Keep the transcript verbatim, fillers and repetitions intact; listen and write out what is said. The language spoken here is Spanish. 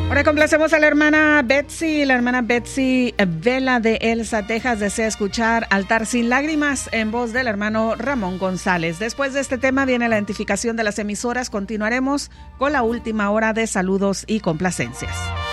Ahora complacemos a la hermana Betsy. La hermana Betsy Vela de Elsa, Texas, desea escuchar Altar sin lágrimas en voz del hermano Ramón González. Después de este tema viene la identificación de las emisoras. Continuaremos con la última hora de saludos y complacencias.